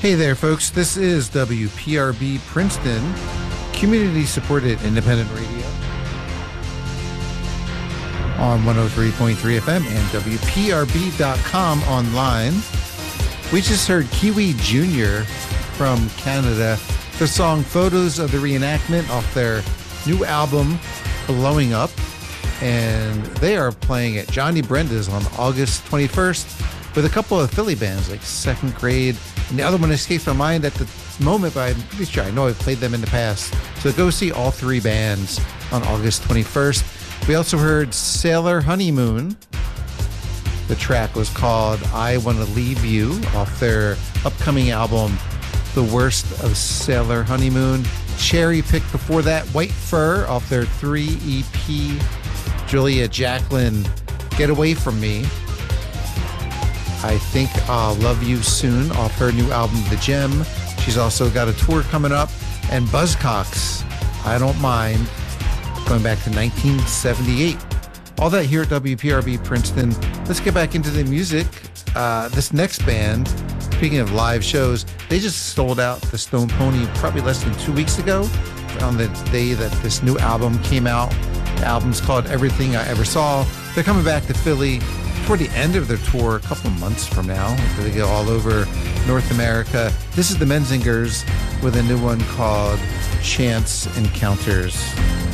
Hey there, folks. This is WPRB Princeton, community-supported independent radio on 103.3 FM and WPRB.com online. We just heard Kiwi Jr. from Canada, the song Photos of the Reenactment off their new album, Blowing Up. And they are playing at Johnny Brenda's on August 21st with a couple of Philly bands like Second Grade. And the other one escapes my mind at the moment, but I'm pretty sure I know I've played them in the past. So go see all three bands on August 21st. We also heard Sailor Honeymoon. The track was called I Want to Leave You off their upcoming album, The Worst of Sailor Honeymoon. Cherry picked before that, White Fur off their 3 EP, Julia Jacqueline, Get Away From Me. I Think I'll Love You Soon off her new album, The Gem. She's also got a tour coming up. And Buzzcocks, I Don't Mind, going back to 1978. All that here at WPRB Princeton. Let's get back into the music. This next band, speaking of live shows, they just sold out the Stone Pony probably less than 2 weeks ago on the day that this new album came out. The album's called Everything I Ever Saw. They're coming back to Philly toward the end of their tour, a couple of months from now. They go all over North America. This is the Menzingers with a new one called Chance Encounters.